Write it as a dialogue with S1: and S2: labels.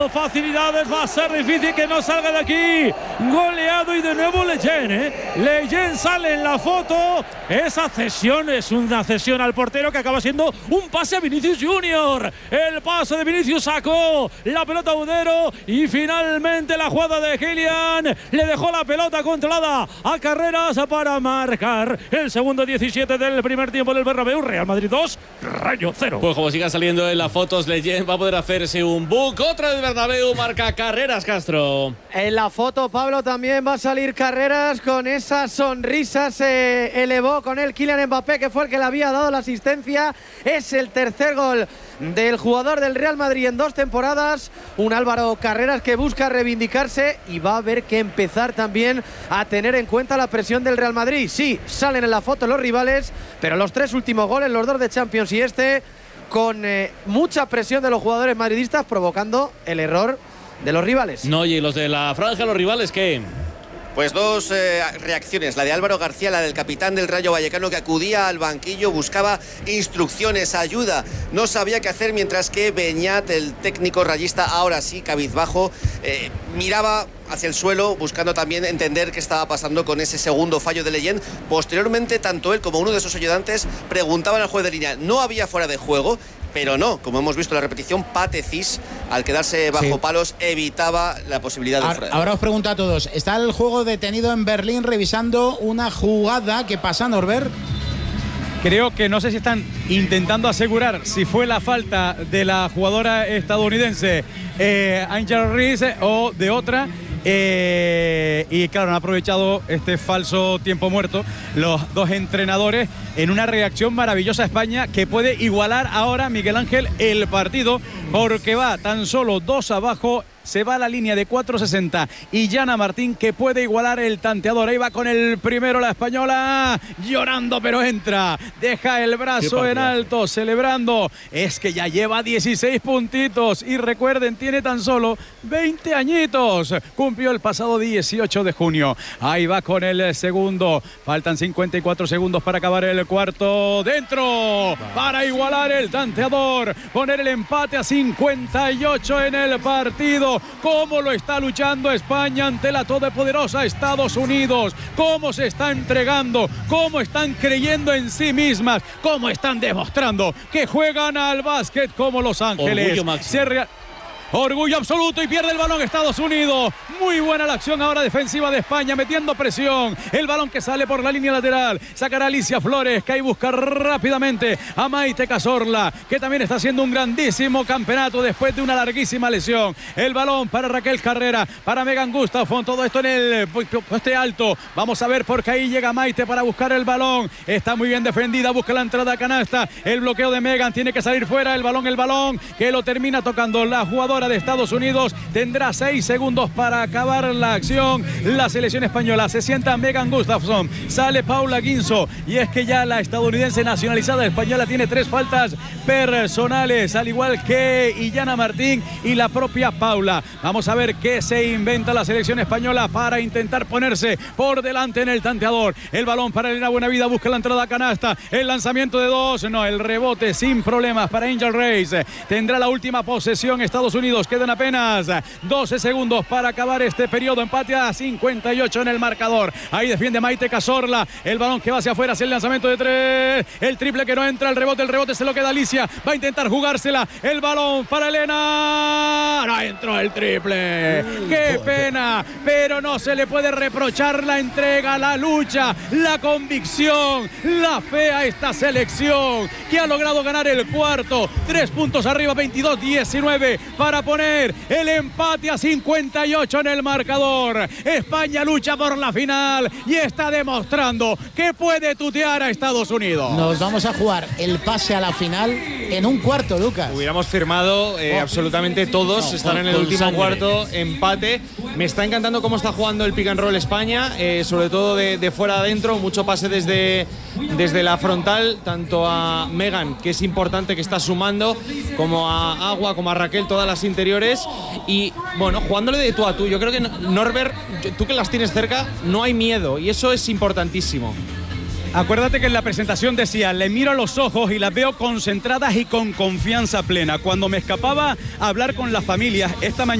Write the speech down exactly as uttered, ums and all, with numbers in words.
S1: Facilidades, va a ser difícil que no salga de aquí. Goleado y de nuevo Leyen, ¿eh? Leyen sale en la foto. Esa cesión es una cesión al portero que acaba siendo un pase a Vinicius Junior. El pase de Vinicius sacó la pelota a Udero y finalmente la jugada de Kylian le dejó la pelota controlada a Carreras para marcar el segundo diecisiete del primer tiempo del Bernabéu. Real Madrid dos, Rayo cero.
S2: Pues como siga saliendo en las fotos, Leyen va a poder hacerse un book. Otra del Bernabéu, marca Carreras, Castro.
S3: En la foto, Pablo, también va a salir Carreras con esa sonrisa. Se elevó con él Kylian Mbappé, que fue el que le había dado la asistencia. Es el tercer gol del jugador del Real Madrid en dos temporadas. Un Álvaro Carreras que busca reivindicarse y va a haber que empezar también a tener en cuenta la presión del Real Madrid. Sí, salen en la foto los rivales, pero los tres últimos goles, los dos de Champions y este, con eh, mucha presión de los jugadores madridistas, provocando el error de los rivales.
S2: No, y los de la franja, los rivales, ¿qué?
S4: Pues dos eh, reacciones, la de Álvaro García, la del capitán del Rayo Vallecano, que acudía al banquillo, buscaba instrucciones, ayuda, no sabía qué hacer, mientras que Beñat, el técnico rayista, ahora sí, cabizbajo, eh, miraba hacia el suelo, buscando también entender qué estaba pasando con ese segundo fallo de Leyen. Posteriormente, tanto él como uno de sus ayudantes preguntaban al juez de línea, no había fuera de juego, pero no, como hemos visto en la repetición, Pate Cis, al quedarse bajo sí. palos, evitaba la posibilidad de fuera.
S5: Ahora os pregunto a todos, ¿está el juego detenido en Berlín revisando una jugada que pasa, Norbert?
S6: Creo que no sé si están intentando asegurar si fue la falta de la jugadora estadounidense eh, Angel Reese o de otra. Eh, y claro, han aprovechado este falso tiempo muerto los dos entrenadores en una reacción maravillosa a España, que puede igualar ahora, Miguel Ángel, el partido, porque va tan solo dos abajo. Se va a la línea de cuatro sesenta y Yana Martín, que puede igualar el tanteador. Ahí va con el primero la española, llorando pero entra, deja el brazo en alto, celebrando. Es que ya lleva dieciséis puntitos y recuerden, tiene tan solo veinte añitos. Cumplió el pasado dieciocho de junio. Ahí va con el segundo, faltan cincuenta y cuatro segundos para acabar el cuarto. Dentro, para igualar el tanteador, poner el empate a cincuenta y ocho en el partido. Cómo lo está luchando España ante la todopoderosa Estados Unidos, cómo se está entregando, cómo están creyendo en sí mismas, cómo están demostrando que juegan al básquet como Los Ángeles.
S2: Orgullo máximo.
S6: Orgullo absoluto y pierde el balón Estados Unidos. Muy buena la acción ahora defensiva de España, metiendo presión. El balón que sale por la línea lateral. Sacará Alicia Flores, que ahí busca rápidamente a Maite Cazorla, que también está haciendo un grandísimo campeonato después de una larguísima lesión. El balón para Raquel Carrera, para Megan Gustafson. Todo esto en el poste alto. Vamos a ver, porque ahí llega Maite para buscar el balón. Está muy bien defendida, busca la entrada a canasta. El bloqueo de Megan, tiene que salir fuera. El balón, el balón, que lo termina tocando la jugadora de Estados Unidos. Tendrá seis segundos para acabar la acción. La selección española, se sienta Megan Gustafson, sale Paula Guinzo, y es que ya la estadounidense nacionalizada española tiene tres faltas personales, al igual que Illana Martín y la propia Paula. Vamos a ver qué se inventa la selección española para intentar ponerse por delante en el tanteador. El balón para Elena Buenavida, busca la entrada a canasta, el lanzamiento de dos, no, el rebote sin problemas para Angel Reese. Tendrá la última posesión Estados Unidos. Quedan apenas doce segundos para acabar este periodo. Empate a cincuenta y ocho en el marcador. Ahí defiende Maite Cazorla. El balón que va hacia afuera, hacia el lanzamiento de tres. El triple que no entra, el rebote, el rebote se lo queda Alicia. Va a intentar jugársela. El balón para Elena. No entró el triple. ¡Qué pena! Pero no se le puede reprochar la entrega, la lucha, la convicción, la fe a esta selección, que ha logrado ganar el cuarto. Tres puntos arriba, veintidós diecinueve para poner el empate a cincuenta y ocho en el marcador. España lucha por la final y está demostrando que puede tutear a Estados Unidos.
S5: Nos vamos a jugar el pase a la final en un cuarto, Lucas.
S7: Hubiéramos firmado eh, oh. absolutamente todos, no, están en el último sangre. cuarto, empate. Me está encantando cómo está jugando el pick and roll España, eh, sobre todo de, de fuera adentro, mucho pase desde, desde la frontal, tanto a Megan, que es importante, que está sumando, como a Agua, como a Raquel, todas las interiores, y bueno, jugándole de tú a tú. Yo creo que Norbert, tú que las tienes cerca, no hay miedo, y eso es importantísimo.
S6: Acuérdate que en la presentación decía, le miro a los ojos y las veo concentradas y con confianza plena. Cuando me escapaba a hablar con las familias esta mañana,